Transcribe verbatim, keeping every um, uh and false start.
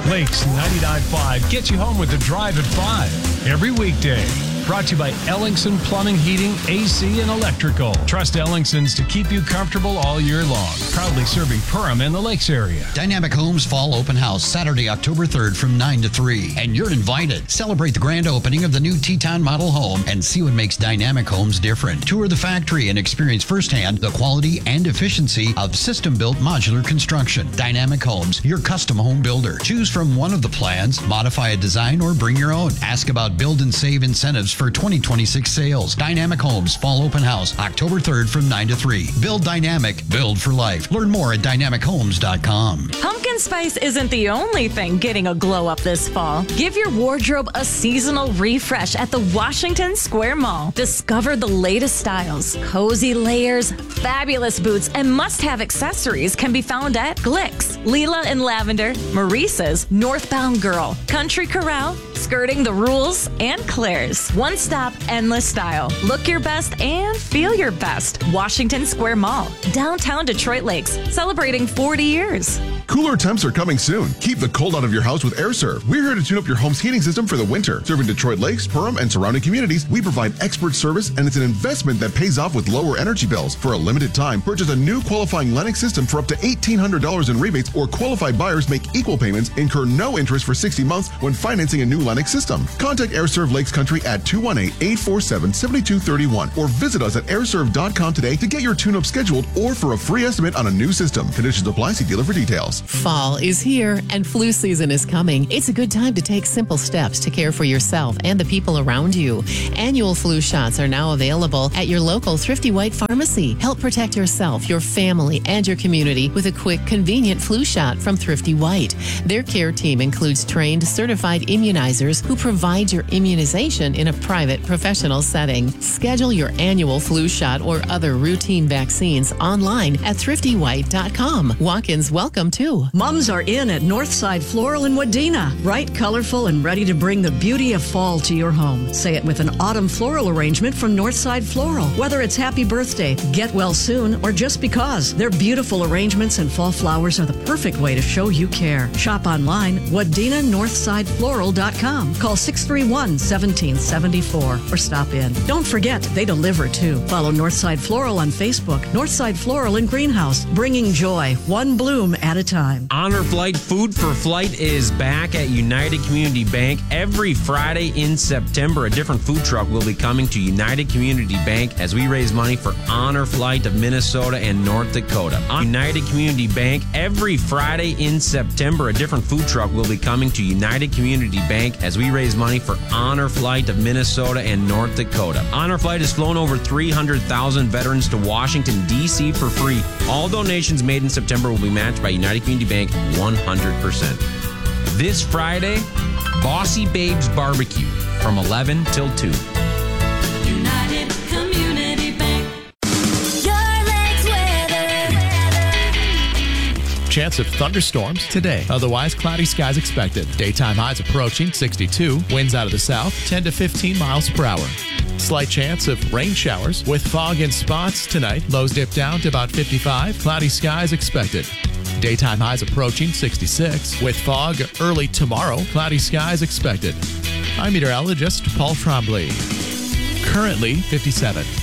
Lakes ninety-nine point five gets you home with the drive at five every weekday. Brought to you by Ellingson Plumbing, Heating, A C, and Electrical. Trust Ellingson's to keep you comfortable all year long. Proudly serving Perham and the Lakes area. Dynamic Homes Fall Open House, Saturday, October third from nine to three. And you're invited. Celebrate the grand opening of the new Teton model home and see what makes Dynamic Homes different. Tour the factory and experience firsthand the quality and efficiency of system-built modular construction. Dynamic Homes, your custom home builder. Choose from one of the plans, modify a design, or bring your own. Ask about build and save incentives for twenty twenty-six sales. Dynamic Homes Fall Open House, October third from nine to three. Build dynamic, build for life. Learn more at dynamic homes dot com. Pumpkin spice isn't the only thing getting a glow up this fall. Give your wardrobe a seasonal refresh at the Washington Square Mall. Discover the latest styles, cozy layers, fabulous boots, and must-have accessories can be found at Glick's, Leela and Lavender, Maurice's, Northbound Girl, Country Corral, Skirting the Rules, and Claire's. One stop, endless style. Look your best and feel your best. Washington Square Mall, downtown Detroit Lakes, celebrating forty years. Cooler temps are coming soon. Keep the cold out of your house with AirServe. We're here to tune up your home's heating system for the winter. Serving Detroit Lakes, Perham, and surrounding communities, we provide expert service, and it's an investment that pays off with lower energy bills. For a limited time, purchase a new qualifying Lennox system for up to eighteen hundred dollars in rebates, or qualified buyers make equal payments, incur no interest for sixty months when financing a new Lennox system. Contact AirServe Lakes Country at two one eight, eight four seven, seven two three one or visit us at air serve dot com today to get your tune-up scheduled or for a free estimate on a new system. Conditions apply. See dealer for details. Fall is here and flu season is coming. It's a good time to take simple steps to care for yourself and the people around you. Annual flu shots are now available at your local Thrifty White pharmacy. Help protect yourself, your family, and your community with a quick, convenient flu shot from Thrifty White. Their care team includes trained, certified immunizers who provide your immunization in a private, professional setting. Schedule your annual flu shot or other routine vaccines online at thrifty white dot com. Walk-ins welcome too. Mums are in at Northside Floral in Wadena. Bright, colorful, and ready to bring the beauty of fall to your home. Say it with an autumn floral arrangement from Northside Floral. Whether it's happy birthday, get well soon, or just because, their beautiful arrangements and fall flowers are the perfect way to show you care. Shop online, wadena northside floral dot com. Call six three one, one seven seven four or stop in. Don't forget, they deliver too. Follow Northside Floral on Facebook. Northside Floral in Greenhouse, bringing joy one bloom at a time. Honor Flight Food for Flight is back at United Community Bank every Friday in September. A different food truck will be coming to United Community Bank as we raise money for Honor Flight of Minnesota and North Dakota. On United Community Bank every Friday in September, a different food truck will be coming to United Community Bank as we raise money for Honor Flight of Minnesota and North Dakota. Honor Flight has flown over three hundred thousand veterans to Washington, D C for free. All donations made in September will be matched by United Community Bank one hundred percent. This Friday, Bossy Babes Barbecue from eleven till two. United Community Bank. Your Lakes weather. Chance of thunderstorms today. Otherwise, cloudy skies expected. Daytime highs approaching sixty-two. Winds out of the south, ten to fifteen miles per hour. Slight chance of rain showers with fog in spots tonight. Lows dip down to about fifty-five. Cloudy skies expected. Daytime highs approaching sixty-six. With fog early tomorrow. Cloudy skies expected. I'm meteorologist Paul Trombley. Currently fifty-seven.